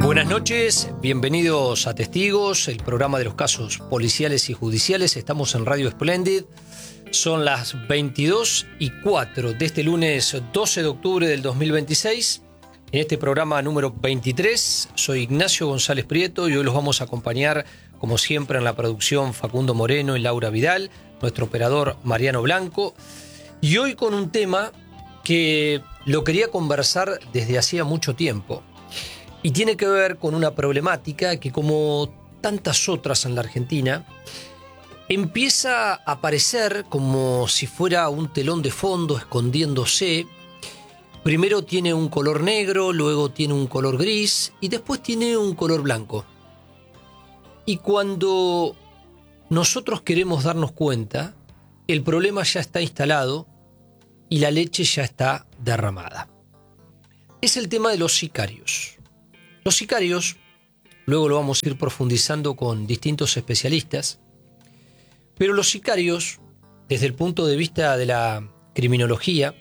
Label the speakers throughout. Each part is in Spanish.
Speaker 1: Buenas noches, bienvenidos a Testigos, el programa de los casos policiales y judiciales. Estamos en Radio Splendid. Son las 22:04 de este lunes 12 de octubre del 2026. En este programa número 23, soy Ignacio González Prieto y hoy los vamos a acompañar, como siempre, en la producción Facundo Moreno y Laura Vidal, nuestro operador Mariano Blanco. Y hoy con un tema que lo quería conversar desde hacía mucho tiempo. Y tiene que ver con una problemática que, como tantas otras en la Argentina, empieza a aparecer como si fuera un telón de fondo escondiéndose. Primero tiene un color negro, luego tiene un color gris y después tiene un color blanco. Y cuando nosotros queremos darnos cuenta, el problema ya está instalado y la leche ya está derramada. Es el tema de los sicarios. Los sicarios, luego lo vamos a ir profundizando con distintos especialistas, pero los sicarios, desde el punto de vista de la criminología,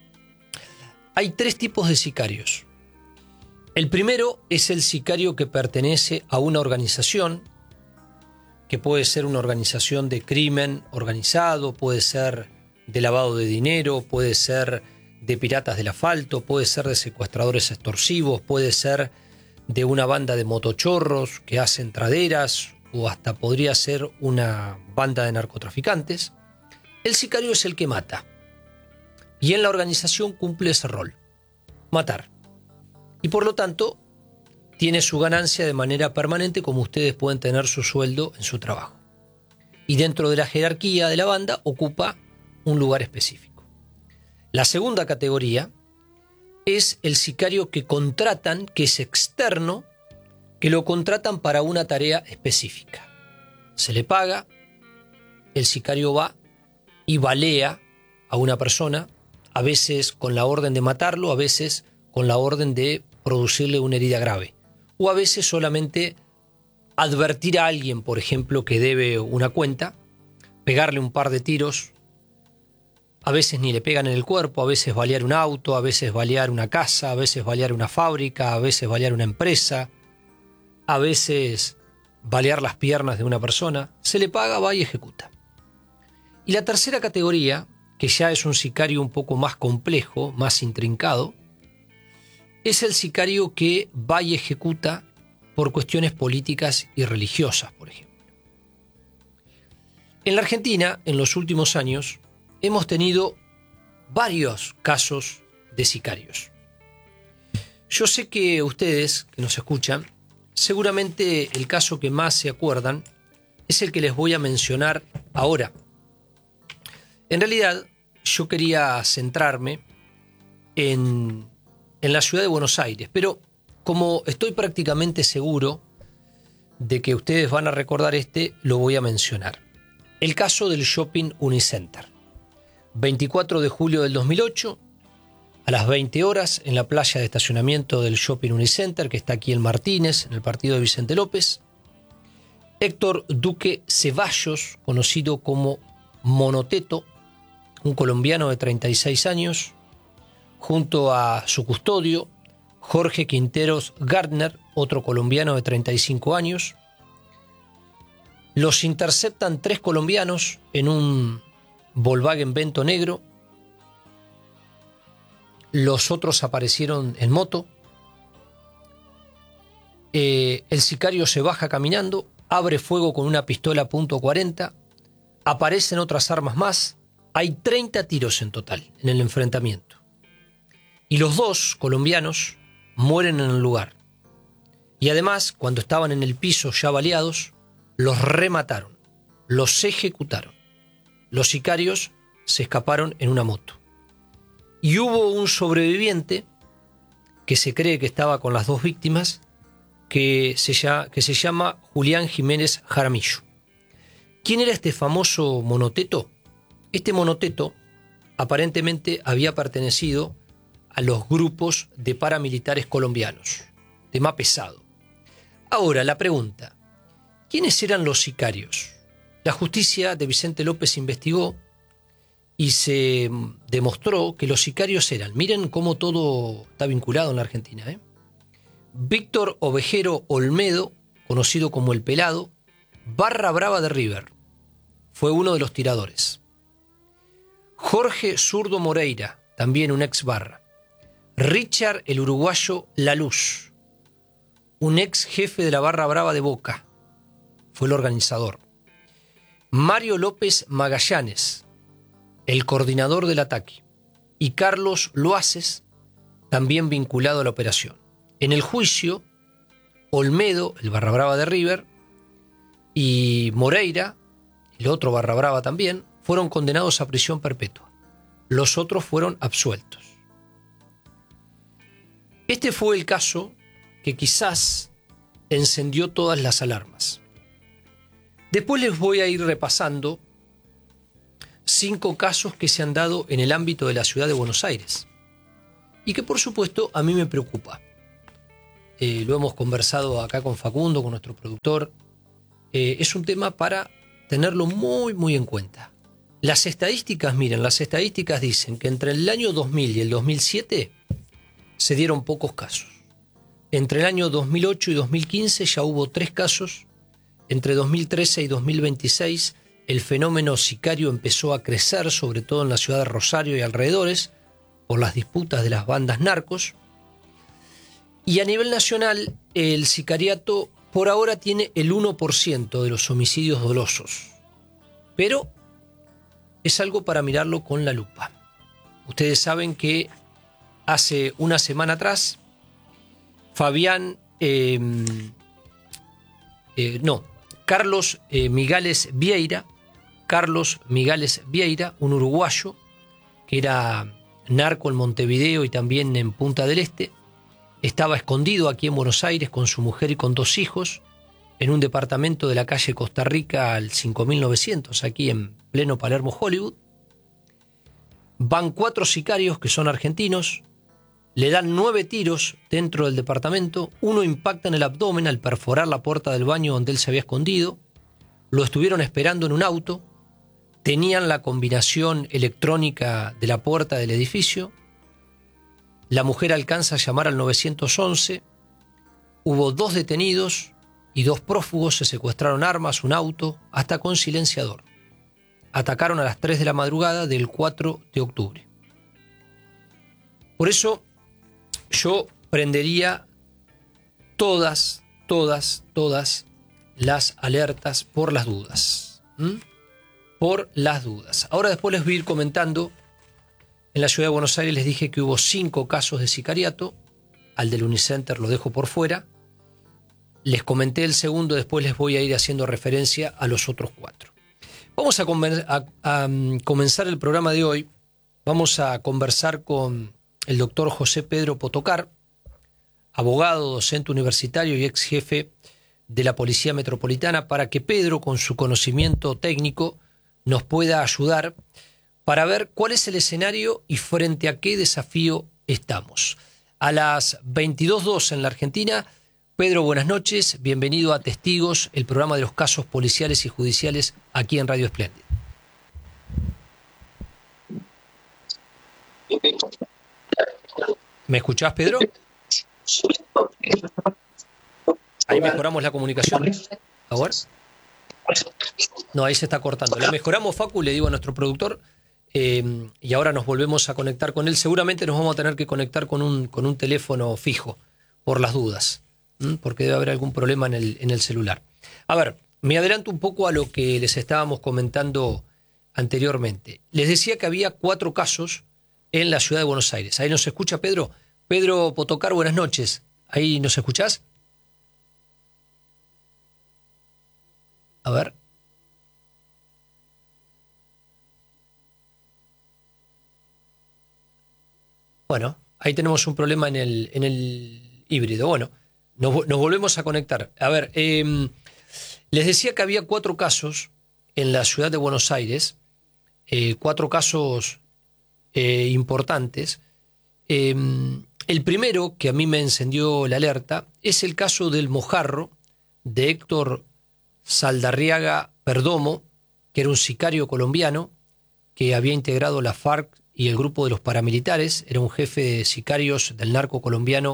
Speaker 1: hay tres tipos de sicarios. El primero es el sicario que pertenece a una organización, que puede ser una organización de crimen organizado, puede ser de lavado de dinero, puede ser de piratas del asfalto, puede ser de secuestradores extorsivos, puede ser de una banda de motochorros que hacen traderas o hasta podría ser una banda de narcotraficantes. El sicario es el que mata y en la organización cumple ese rol, matar. Y por lo tanto tiene su ganancia de manera permanente, como ustedes pueden tener su sueldo en su trabajo. Y dentro de la jerarquía de la banda ocupa un lugar específico. La segunda categoría es el sicario que contratan, que es externo, que lo contratan para una tarea específica. Se le paga, el sicario va y balea a una persona, a veces con la orden de matarlo, a veces con la orden de producirle una herida grave, o a veces solamente advertir a alguien, por ejemplo, que debe una cuenta, pegarle un par de tiros. A veces ni le pegan en el cuerpo, a veces balear un auto, a veces balear una casa, a veces balear una fábrica, a veces balear una empresa, a veces balear las piernas de una persona. Se le paga, va y ejecuta. Y la tercera categoría, que ya es un sicario un poco más complejo, más intrincado, es el sicario que va y ejecuta por cuestiones políticas y religiosas, por ejemplo. En la Argentina, en los últimos años, hemos tenido varios casos de sicarios. Yo sé que ustedes, que nos escuchan, seguramente el caso que más se acuerdan es el que les voy a mencionar ahora. En realidad, yo quería centrarme en la ciudad de Buenos Aires, pero como estoy prácticamente seguro de que ustedes van a recordar lo voy a mencionar. El caso del Shopping Unicenter. 24 de julio del 2008, a las 20 horas, en la playa de estacionamiento del Shopping Unicenter, que está aquí en Martínez, en el partido de Vicente López, Héctor Duque Ceballos, conocido como Monoteto, un colombiano de 36 años, junto a su custodio, Jorge Quinteros Gardner, otro colombiano de 35 años, los interceptan 3 colombianos en un Volkswagen Vento negro. Los otros aparecieron en moto. El sicario se baja caminando, abre fuego con una pistola .40. Aparecen otras armas más. Hay 30 tiros en total en el enfrentamiento. Y los 2 colombianos mueren en el lugar. Y además, cuando estaban en el piso ya baleados, los remataron, los ejecutaron. Los sicarios se escaparon en una moto. Y hubo un sobreviviente que se cree que estaba con las 2 víctimas, que se llama Julián Jiménez Jaramillo. ¿Quién era este famoso Monoteto? Este Monoteto aparentemente había pertenecido a los grupos de paramilitares colombianos, tema pesado. Ahora, la pregunta, ¿quiénes eran los sicarios? La justicia de Vicente López investigó y se demostró que los sicarios eran, miren cómo todo está vinculado en la Argentina, Víctor Ovejero Olmedo, conocido como El Pelado, barra brava de River, fue uno de los tiradores. Jorge Zurdo Moreira, también un ex barra. Richard el uruguayo La Luz, un ex jefe de la barra brava de Boca, fue el organizador. Mario López Magallanes, el coordinador del ataque. Y Carlos Loaces, también vinculado a la operación. En el juicio, Olmedo, el barra brava de River, y Moreira, el otro barra brava también, fueron condenados a prisión perpetua. Los otros fueron absueltos. Este fue el caso que quizás encendió todas las alarmas. Después les voy a ir repasando 5 casos que se han dado en el ámbito de la ciudad de Buenos Aires y que por supuesto a mí me preocupa. Lo hemos conversado acá con Facundo, con nuestro productor. Es un tema para tenerlo muy, muy en cuenta. Las estadísticas, miren, las estadísticas dicen que entre el año 2000 y el 2007 se dieron pocos casos. Entre el año 2008 y 2015 ya hubo 3 casos. Entre 2013 y 2026 el fenómeno sicario empezó a crecer, sobre todo en la ciudad de Rosario y alrededores, por las disputas de las bandas narcos. Y a nivel nacional, el sicariato por ahora tiene el 1% de los homicidios dolosos. Pero es algo para mirarlo con la lupa. Ustedes saben que hace una semana atrás, Carlos Migales Vieira, un uruguayo que era narco en Montevideo y también en Punta del Este, estaba escondido aquí en Buenos Aires con su mujer y con 2 hijos en un departamento de la calle Costa Rica al 5900, aquí en pleno Palermo, Hollywood. Van 4 sicarios que son argentinos, le dan 9 tiros dentro del departamento, uno impacta en el abdomen al perforar la puerta del baño donde él se había escondido, lo estuvieron esperando en un auto, tenían la combinación electrónica de la puerta del edificio, la mujer alcanza a llamar al 911, hubo 2 detenidos y 2 prófugos, se secuestraron armas, un auto, hasta con silenciador. Atacaron a las 3 de la madrugada del 4 de octubre. Por eso yo prendería todas las alertas por las dudas. Por las dudas. Ahora después les voy a ir comentando. En la ciudad de Buenos Aires les dije que hubo 5 casos de sicariato. Al del Unicenter lo dejo por fuera. Les comenté el segundo, después les voy a ir haciendo referencia a los otros 4. Vamos a comenzar el programa de hoy. Vamos a conversar con el doctor José Pedro Potocar, abogado, docente universitario y ex jefe de la Policía Metropolitana, para que Pedro, con su conocimiento técnico, nos pueda ayudar para ver cuál es el escenario y frente a qué desafío estamos. A las 22:02 en la Argentina. Pedro, buenas noches. Bienvenido a Testigos, el programa de los casos policiales y judiciales aquí en Radio Espléndida. ¿Me escuchás, Pedro? Ahí mejoramos la comunicación. A ver. No, ahí se está cortando. La mejoramos, Facu, le digo a nuestro productor. Y ahora nos volvemos a conectar con él. Seguramente nos vamos a tener que conectar con un teléfono fijo, por las dudas, porque debe haber algún problema en el celular. A ver, me adelanto un poco a lo que les estábamos comentando anteriormente. Les decía que había 4 casos en la ciudad de Buenos Aires. ¿Ahí nos escucha Pedro? Pedro Potocar, buenas noches. ¿Ahí nos escuchás? A ver. Bueno, ahí tenemos un problema en el híbrido. Bueno, nos volvemos a conectar. A ver, les decía que había 4 casos en la ciudad de Buenos Aires, 4 casos importantes. El primero, que a mí me encendió la alerta, es el caso del Mojarro, de Héctor Saldarriaga Perdomo, que era un sicario colombiano que había integrado la FARC y el grupo de los paramilitares. Era un jefe de sicarios del narco colombiano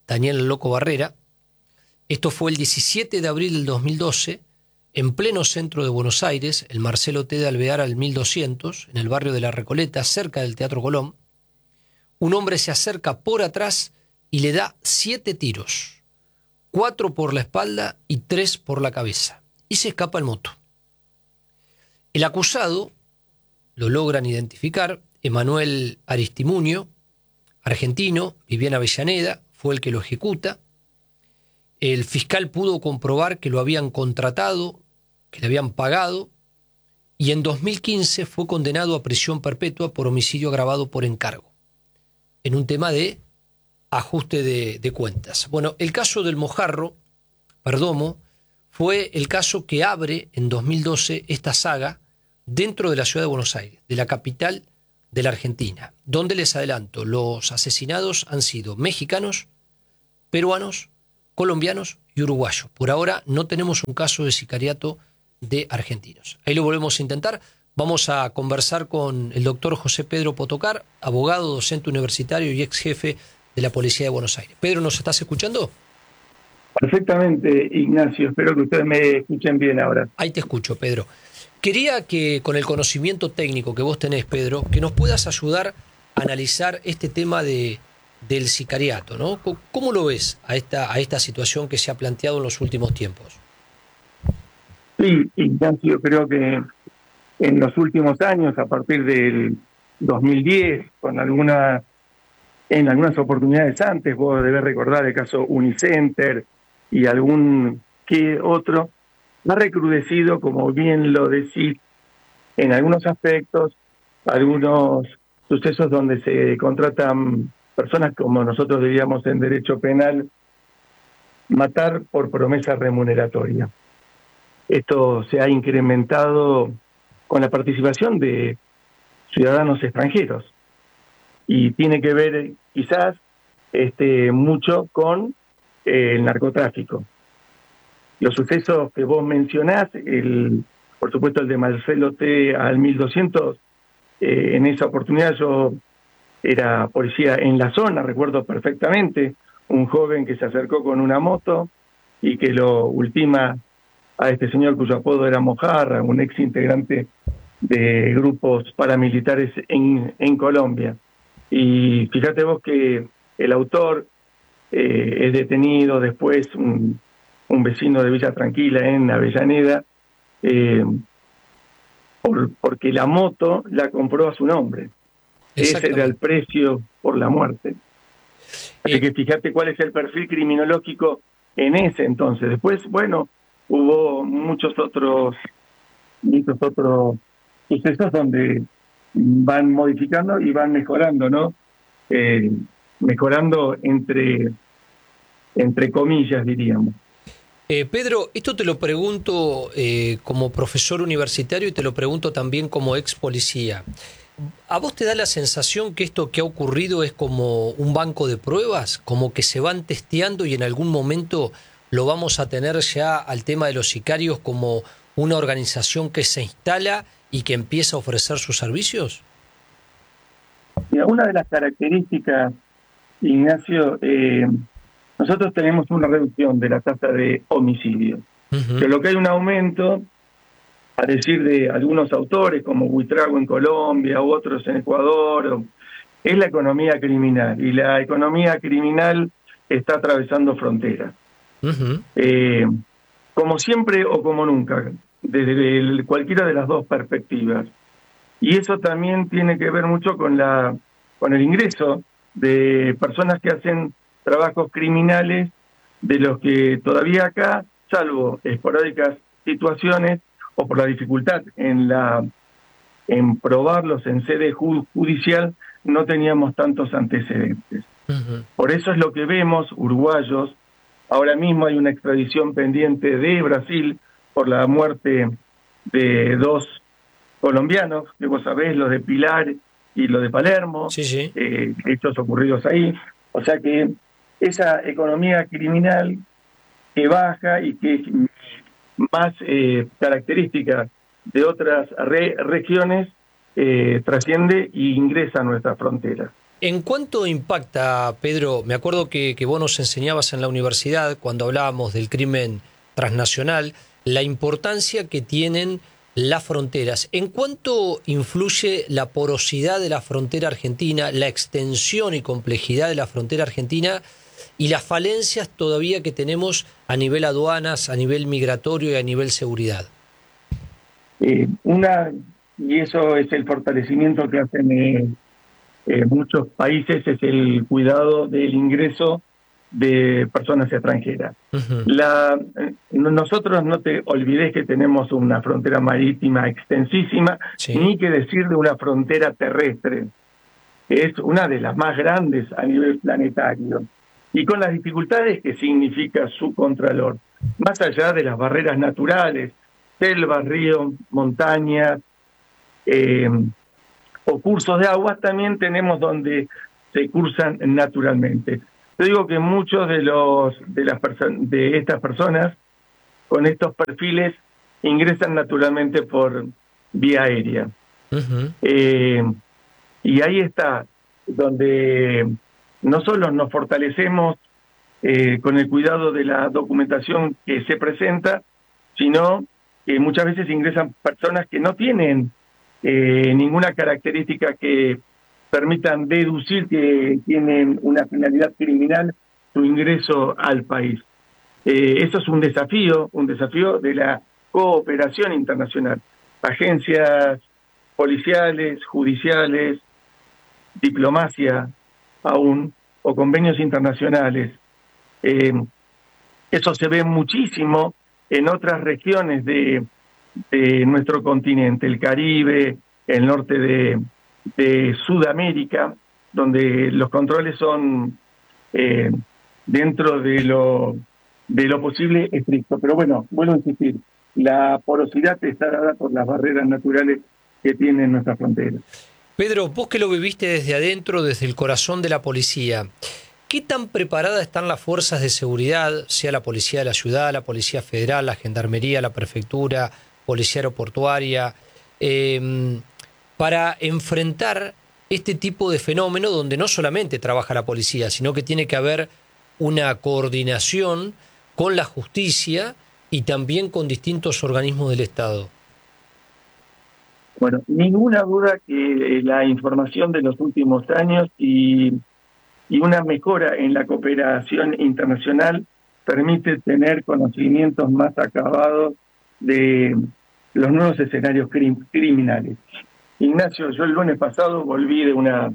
Speaker 1: Daniel El Loco Barrera. Esto fue el 17 de abril del 2012, en pleno centro de Buenos Aires, el Marcelo T. de Alvear al 1200, en el barrio de La Recoleta, cerca del Teatro Colón. Un hombre se acerca por atrás y le da 7 tiros, 4 por la espalda y 3 por la cabeza, y se escapa en moto. El acusado lo logran identificar, Emanuel Aristimuño, argentino, vivía en Avellaneda, fue el que lo ejecuta. El fiscal pudo comprobar que lo habían contratado, que le habían pagado, y en 2015 fue condenado a prisión perpetua por homicidio agravado por encargo, en un tema de ajuste de cuentas. Bueno, el caso del Mojarro, Perdomo, fue el caso que abre en 2012 esta saga dentro de la ciudad de Buenos Aires, de la capital de la Argentina, donde les adelanto, los asesinados han sido mexicanos, peruanos, colombianos y uruguayos. Por ahora no tenemos un caso de sicariato de argentinos. Ahí lo volvemos a intentar. Vamos a conversar con el doctor José Pedro Potocar, abogado, docente universitario y ex jefe de la Policía de Buenos Aires. Pedro, ¿nos estás escuchando?
Speaker 2: Perfectamente, Ignacio. Espero que ustedes me escuchen bien ahora.
Speaker 1: Ahí te escucho, Pedro. Quería que con el conocimiento técnico que vos tenés, Pedro, que nos puedas ayudar a analizar este tema del sicariato, ¿no? ¿Cómo lo ves a esta situación que se ha planteado en los últimos tiempos?
Speaker 2: Sí, Ignacio, creo que en los últimos años, a partir del 2010, en algunas oportunidades antes, vos debés recordar el caso Unicenter y algún que otro, ha recrudecido, como bien lo decís, en algunos aspectos, algunos sucesos donde se contratan personas, como nosotros diríamos en derecho penal, matar por promesa remuneratoria. Esto se ha incrementado con la participación de ciudadanos extranjeros y tiene que ver quizás mucho con el narcotráfico. Los sucesos que vos mencionás, por supuesto el de Marcelo T. al 1200, en esa oportunidad yo era policía en la zona, recuerdo perfectamente, un joven que se acercó con una moto y que lo ultima a este señor cuyo apodo era Mojarra, un ex integrante de grupos paramilitares en Colombia. Y fíjate vos que el autor es detenido, después un vecino de Villa Tranquila en Avellaneda, porque la moto la compró a su nombre. Ese era el precio por la muerte. Así que fíjate cuál es el perfil criminológico en ese entonces. Después, bueno, hubo muchos otros sucesos donde van modificando y van mejorando, ¿no? Mejorando entre comillas, diríamos.
Speaker 1: Pedro, esto te lo pregunto como profesor universitario y te lo pregunto también como ex policía. ¿A vos te da la sensación que esto que ha ocurrido es como un banco de pruebas? Como que se van testeando y en algún momento lo vamos a tener ya al tema de los sicarios como una organización que se instala y que empieza a ofrecer sus servicios?
Speaker 2: Mira, una de las características, Ignacio, nosotros tenemos una reducción de la tasa de homicidios. Pero lo que hay un aumento, a decir de algunos autores como Buitrago en Colombia u otros en Ecuador, es la economía criminal. Y la economía criminal está atravesando fronteras. Como siempre o como nunca, desde cualquiera de las dos perspectivas. Y eso también tiene que ver mucho con el ingreso de personas que hacen trabajos criminales, de los que todavía acá, salvo esporádicas situaciones o por la dificultad en probarlos en sede judicial, no teníamos tantos antecedentes. Por eso es lo que vemos, uruguayos. Ahora mismo hay una extradición pendiente de Brasil por la muerte de 2 colombianos, que vos sabés, los de Pilar y los de Palermo,
Speaker 1: sí.
Speaker 2: hechos ocurridos ahí. O sea que esa economía criminal que baja y que es más característica de otras regiones, trasciende e ingresa a nuestras fronteras.
Speaker 1: ¿En cuánto impacta, Pedro? Me acuerdo que vos nos enseñabas en la universidad, cuando hablábamos del crimen transnacional, la importancia que tienen las fronteras. ¿En cuánto influye la porosidad de la frontera argentina, la extensión y complejidad de la frontera argentina y las falencias todavía que tenemos a nivel aduanas, a nivel migratorio y a nivel seguridad?
Speaker 2: Y eso es el fortalecimiento que hacen muchos países, es el cuidado del ingreso de personas extranjeras. Nosotros, no te olvides que tenemos una frontera marítima extensísima,
Speaker 1: Sí.
Speaker 2: ni que decir de una frontera terrestre. Es una de las más grandes a nivel planetario. Y con las dificultades que significa su contralor, más allá de las barreras naturales, selvas, ríos, montañas, o cursos de agua, también tenemos donde se cursan naturalmente. Yo digo que muchos de estas personas con estos perfiles ingresan naturalmente por vía aérea. Y ahí está donde no solo nos fortalecemos con el cuidado de la documentación que se presenta, sino que muchas veces ingresan personas que no tienen ninguna característica que permitan deducir que tienen una finalidad criminal su ingreso al país. Eso es un desafío de la cooperación internacional. Agencias policiales, judiciales, diplomacia aún, o convenios internacionales. Eso se ve muchísimo en otras regiones de nuestro continente, el Caribe, el norte de Sudamérica, donde los controles son dentro de lo posible estricto. Pero bueno, vuelvo a insistir, la porosidad está dada por las barreras naturales que tienen nuestras fronteras.
Speaker 1: Pedro, vos que lo viviste desde adentro, desde el corazón de la policía, ¿qué tan preparadas están las fuerzas de seguridad, sea la policía de la ciudad, la policía federal, la gendarmería, la prefectura, policía aeroportuaria, para enfrentar este tipo de fenómeno donde no solamente trabaja la policía, sino que tiene que haber una coordinación con la justicia y también con distintos organismos del Estado?
Speaker 2: Bueno, ninguna duda que la información de los últimos años y una mejora en la cooperación internacional permite tener conocimientos más acabados de los nuevos escenarios criminales. Ignacio, yo el lunes pasado volví de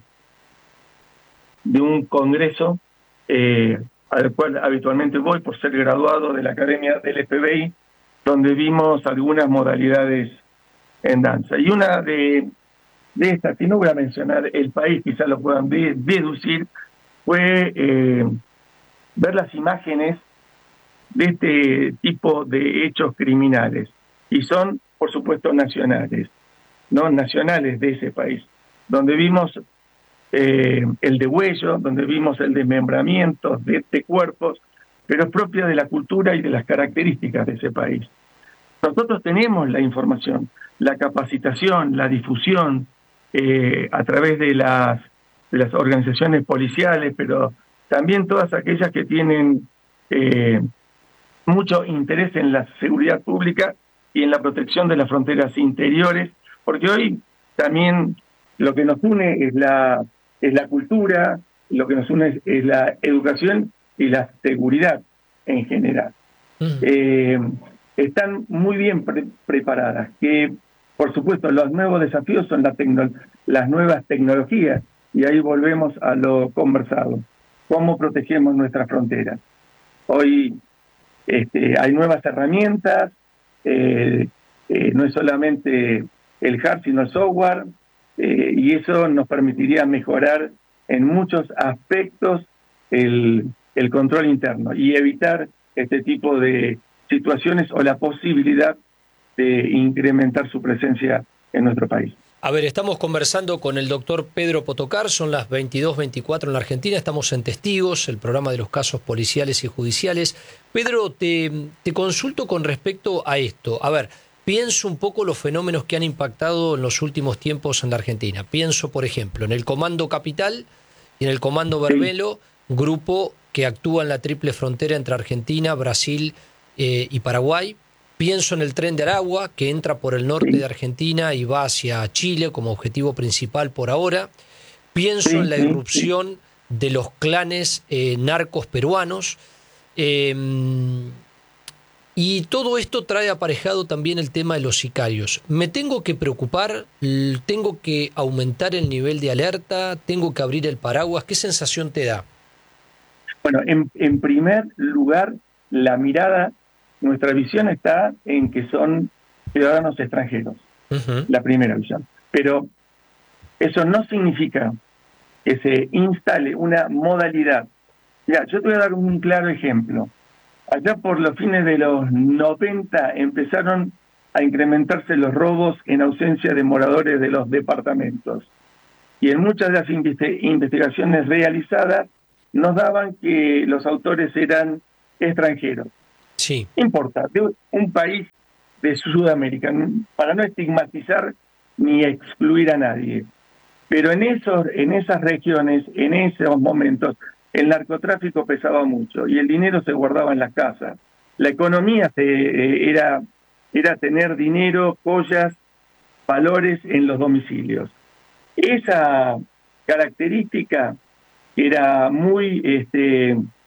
Speaker 2: un congreso al cual habitualmente voy por ser graduado de la Academia del FBI, donde vimos algunas modalidades en danza. Y una de estas, y no voy a mencionar el país, quizás lo puedan deducir, fue ver las imágenes de este tipo de hechos criminales. Y son, por supuesto, nacionales, ¿no? Nacionales de ese país, donde vimos el degüello, donde vimos el desmembramiento de cuerpos, pero es propia de la cultura y de las características de ese país. Nosotros tenemos la información, la capacitación, la difusión a través de las organizaciones policiales, pero también todas aquellas que tienen mucho interés en la seguridad pública y en la protección de las fronteras interiores, porque hoy también lo que nos une es la cultura, lo que nos une es la educación y la seguridad en general. Están muy bien preparadas, que por supuesto los nuevos desafíos son las nuevas tecnologías, y ahí volvemos a lo conversado. ¿Cómo protegemos nuestras fronteras? Hoy hay nuevas herramientas, no es solamente el hard, sino el software, y eso nos permitiría mejorar en muchos aspectos el control interno y evitar este tipo de situaciones o la posibilidad de incrementar su presencia en nuestro país.
Speaker 1: A ver, estamos conversando con el doctor Pedro Potocar, son las 22:24 en la Argentina, estamos en Testigos, el programa de los casos policiales y judiciales. Pedro, te consulto con respecto a esto. A ver, pienso un poco los fenómenos que han impactado en los últimos tiempos en la Argentina. Pienso, por ejemplo, en el Comando Capital Y en el Comando Verbelo, grupo que actúa en la triple frontera entre Argentina, Brasil y Paraguay. Pienso en el Tren de Aragua, que entra por el norte de Argentina y va hacia Chile como objetivo principal por ahora. Pienso en la irrupción de los clanes narcos peruanos. Y todo esto trae aparejado también el tema de los sicarios. ¿Me tengo que preocupar? ¿Tengo que aumentar el nivel de alerta? ¿Tengo que abrir el paraguas? ¿Qué sensación te da?
Speaker 2: Bueno, en primer lugar, la mirada, nuestra visión está en que son ciudadanos extranjeros, la primera visión. Pero eso no significa que se instale una modalidad. Mira, yo te voy a dar un claro ejemplo. Allá por los fines de los 90 empezaron a incrementarse los robos en ausencia de moradores de los departamentos. Y en muchas de las investigaciones realizadas nos daban que los autores eran extranjeros.
Speaker 1: Sí.
Speaker 2: No importa, de un país de Sudamérica, para no estigmatizar ni excluir a nadie. Pero en esas regiones, en esos momentos, el narcotráfico pesaba mucho y el dinero se guardaba en las casas. La economía era tener dinero, joyas, valores en los domicilios. Esa característica era muy